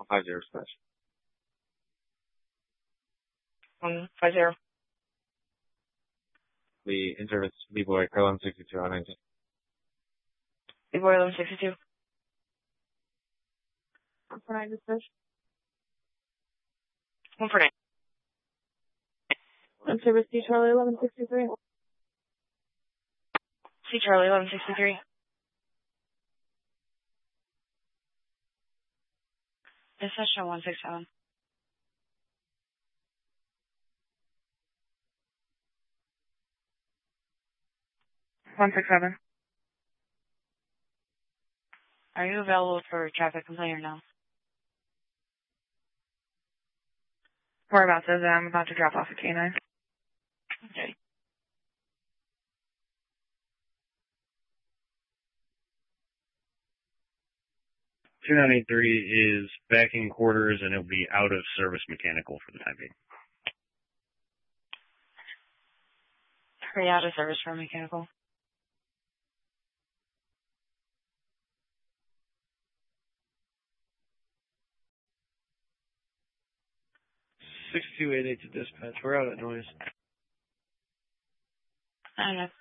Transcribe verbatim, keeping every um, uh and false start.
Five zero dispatch. One five zero. The in-service B-Boy, Car eleven sixty-two, on nineteen. B-Boy eleven sixty-two. One for nine dispatch. One for nine. In-service C Charlie eleven sixty-three. C Charlie eleven sixty-three. Dispatch on one six seven. One six seven. Are you available for traffic complaint or no? Whereabouts is it? I'm about to drop off a K nine. Okay. two nine eight three is back in quarters, and it'll be out of service mechanical for the time being. Hurry out of service for mechanical. six two eight eight to dispatch. We're out at noise. I don't know.